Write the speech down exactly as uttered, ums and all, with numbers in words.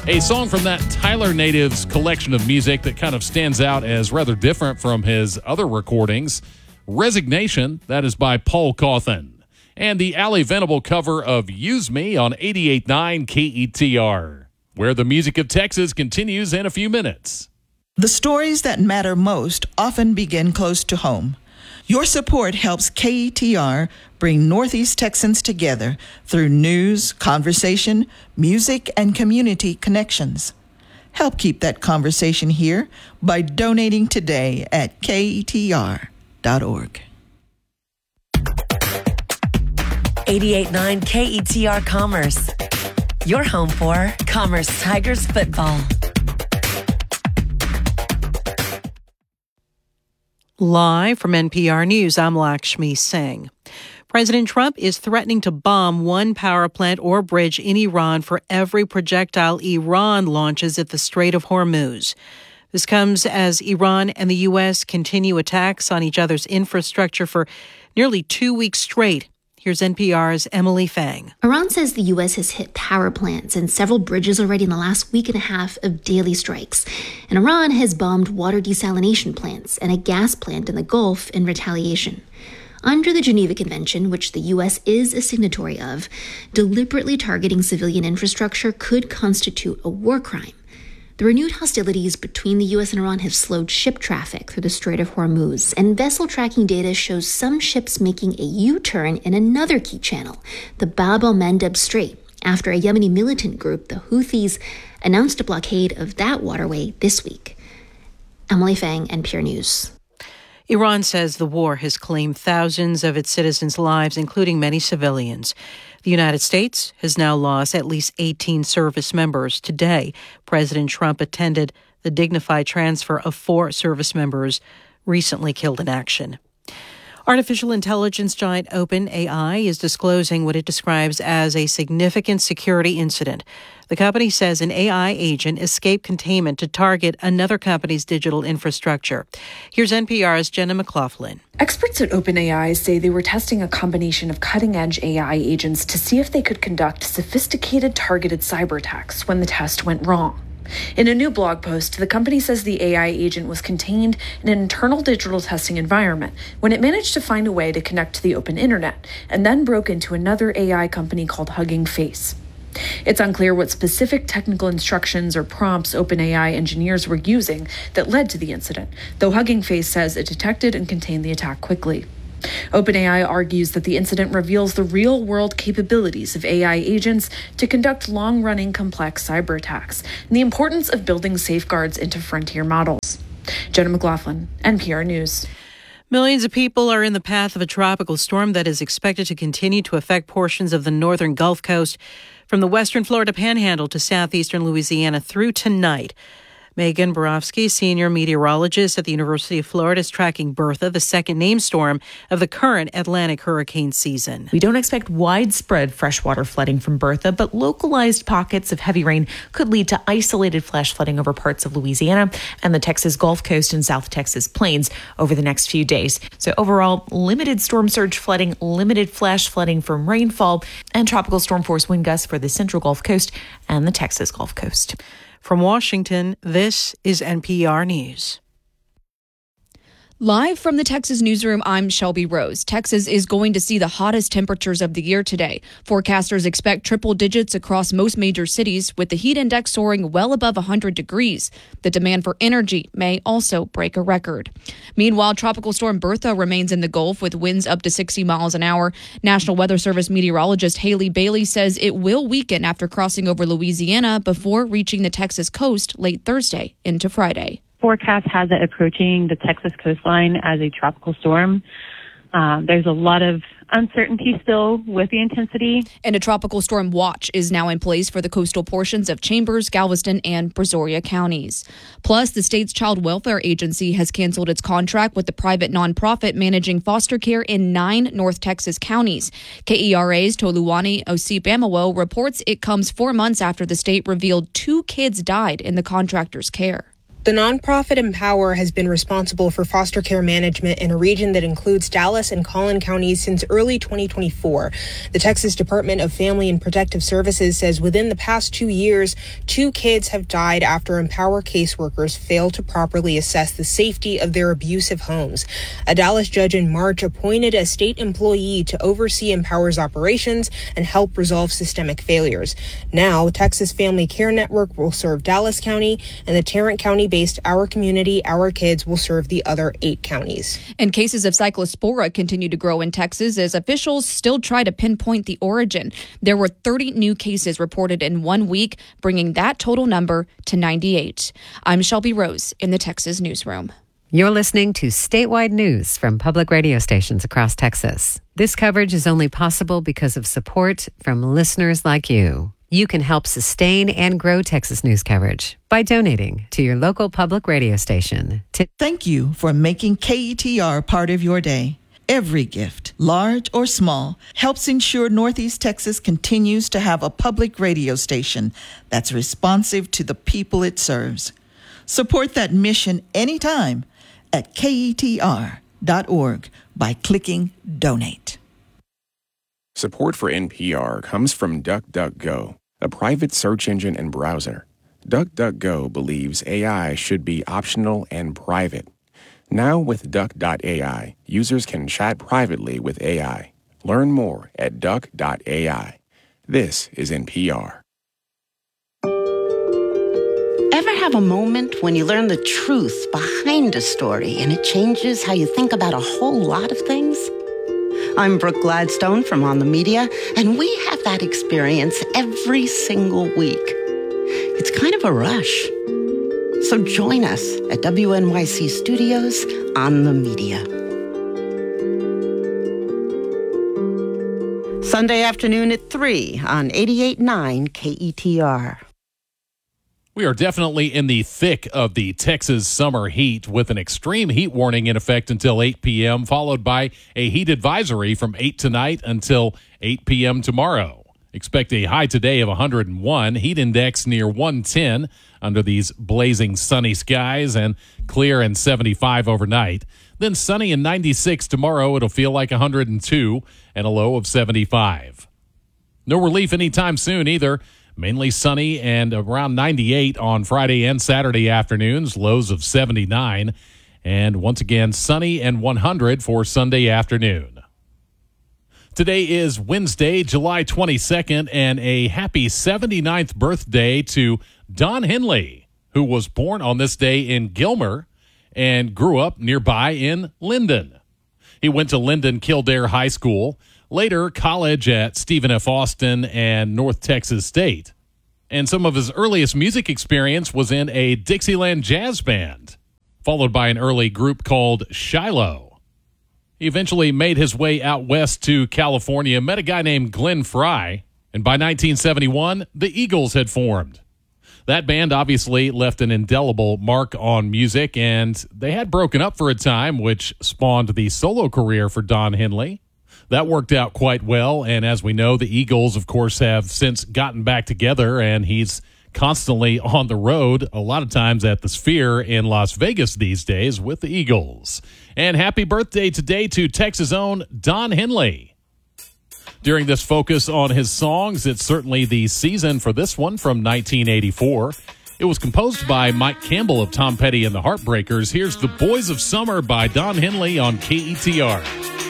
A song from that Tyler Native's collection of music that kind of stands out as rather different from his other recordings. Resignation, that is by Paul Cauthen. And the Ali Venable cover of Use Me on eighty-eight point nine K E T R, where the music of Texas continues in a few minutes. The stories that matter most often begin close to home. Your support helps K E T R bring Northeast Texans together through news, conversation, music, and community connections. Help keep that conversation here by donating today at K E T R dot org. eighty-eight point nine K E T R Commerce. Your home for Commerce Tigers football. Live from N P R News, I'm Lakshmi Singh. President Trump is threatening to bomb one power plant or bridge in Iran for every projectile Iran launches at the Strait of Hormuz. This comes as Iran and the U S continue attacks on each other's infrastructure for nearly two weeks straight. Here's N P R's Emily Fang. Iran says the U S has hit power plants and several bridges already in the last week and a half of daily strikes. And Iran has bombed water desalination plants and a gas plant in the Gulf in retaliation. Under the Geneva Convention, which the U S is a signatory of, deliberately targeting civilian infrastructure could constitute a war crime. The renewed hostilities between the U S and Iran have slowed ship traffic through the Strait of Hormuz, and vessel tracking data shows some ships making a U-turn in another key channel, the Bab el-Mandeb Strait, after a Yemeni militant group, the Houthis, announced a blockade of that waterway this week. Emily Fang, N P R News. Iran says the war has claimed thousands of its citizens' lives, including many civilians. The United States has now lost at least eighteen service members. Today, President Trump attended the dignified transfer of four service members recently killed in action. Artificial intelligence giant OpenAI is disclosing what it describes as a significant security incident. The company says an A I agent escaped containment to target another company's digital infrastructure. Here's N P R's Jenna McLaughlin. Experts at OpenAI say they were testing a combination of cutting-edge A I agents to see if they could conduct sophisticated targeted cyber attacks when the test went wrong. In a new blog post, the company says the A I agent was contained in an internal digital testing environment when it managed to find a way to connect to the open internet and then broke into another A I company called Hugging Face. It's unclear what specific technical instructions or prompts OpenAI engineers were using that led to the incident, though Hugging Face says it detected and contained the attack quickly. OpenAI argues that the incident reveals the real-world capabilities of A I agents to conduct long-running complex cyber attacks and the importance of building safeguards into frontier models. Jenna McLaughlin, N P R News. Millions of people are in the path of a tropical storm that is expected to continue to affect portions of the northern Gulf Coast from the western Florida Panhandle to southeastern Louisiana through tonight. Megan Borofsky, senior meteorologist at the University of Florida, is tracking Bertha, the second named storm of the current Atlantic hurricane season. We don't expect widespread freshwater flooding from Bertha, but localized pockets of heavy rain could lead to isolated flash flooding over parts of Louisiana and the Texas Gulf Coast and South Texas plains over the next few days. So overall, limited storm surge flooding, limited flash flooding from rainfall, and tropical storm force wind gusts for the central Gulf Coast and the Texas Gulf Coast. From Washington, this is N P R News. Live from the Texas newsroom, I'm Shelby Rose. Texas is going to see the hottest temperatures of the year today. Forecasters expect triple digits across most major cities, with the heat index soaring well above one hundred degrees. The demand for energy may also break a record. Meanwhile, Tropical Storm Bertha remains in the Gulf with winds up to sixty miles an hour. National Weather Service meteorologist Haley Bailey says it will weaken after crossing over Louisiana before reaching the Texas coast late Thursday into Friday. Forecast has it approaching the Texas coastline as a tropical storm. Uh, there's a lot of uncertainty still with the intensity. And a tropical storm watch is now in place for the coastal portions of Chambers, Galveston, and Brazoria counties. Plus, the state's child welfare agency has canceled its contract with the private nonprofit managing foster care in nine North Texas counties. K E R A's Toluwani Osip-Amawo reports it comes four months after the state revealed two kids died in the contractor's care. The nonprofit Empower has been responsible for foster care management in a region that includes Dallas and Collin counties since early twenty twenty-four. The Texas Department of Family and Protective Services says within the past two years, two kids have died after Empower caseworkers failed to properly assess the safety of their abusive homes. A Dallas judge in March appointed a state employee to oversee Empower's operations and help resolve systemic failures. Now, Texas Family Care Network will serve Dallas County, and the Tarrant County based Our Community, Our Kids will serve the other eight counties. And cases of cyclospora continue to grow in Texas as officials still try to pinpoint the origin. There were thirty new cases reported in one week, bringing that total number to ninety-eight. I'm Shelby Rose in the Texas Newsroom. You're listening to statewide news from public radio stations across Texas. This coverage is only possible because of support from listeners like you. You can help sustain and grow Texas news coverage by donating to your local public radio station. To- Thank you for making K E T R part of your day. Every gift, large or small, helps ensure Northeast Texas continues to have a public radio station that's responsive to the people it serves. Support that mission anytime at K E T R dot org by clicking Donate. Support for N P R comes from DuckDuckGo, a private search engine and browser. DuckDuckGo believes A I should be optional and private. Now with Duck dot A I, users can chat privately with A I. Learn more at Duck dot A I. This is N P R. Ever have a moment when you learn the truth behind a story and it changes how you think about a whole lot of things? I'm Brooke Gladstone from On the Media, and we have that experience every single week. It's kind of a rush. So join us at W N Y C Studios On the Media. Sunday afternoon at three on eighty-eight point nine K E T R. We are definitely in the thick of the Texas summer heat with an extreme heat warning in effect until eight p.m., followed by a heat advisory from eight tonight until eight p.m. tomorrow. Expect a high today of one hundred one, heat index near one ten under these blazing sunny skies, and clear and seventy-five overnight. Then sunny and ninety-six tomorrow. It'll feel like one hundred two and a low of seventy-five. No relief anytime soon either. Mainly sunny and around ninety-eight on Friday and Saturday afternoons, lows of seventy-nine. And once again, sunny and one hundred for Sunday afternoon. Today is Wednesday, July twenty-second, and a happy seventy-ninth birthday to Don Henley, who was born on this day in Gilmer and grew up nearby in Linden. He went to Linden Kildare High School, later college at Stephen F. Austin and North Texas State. And some of his earliest music experience was in a Dixieland jazz band, followed by an early group called Shiloh. He eventually made his way out west to California, met a guy named Glenn Fry, and by nineteen seventy-one, the Eagles had formed. That band obviously left an indelible mark on music, and they had broken up for a time, which spawned the solo career for Don Henley. That worked out quite well, and as we know, the Eagles, of course, have since gotten back together, and he's constantly on the road, a lot of times at the Sphere in Las Vegas these days with the Eagles. And happy birthday today to Texas' own Don Henley. During this focus on his songs, it's certainly the season for this one from nineteen eighty-four. It was composed by Mike Campbell of Tom Petty and the Heartbreakers. Here's The Boys of Summer by Don Henley on K E T R.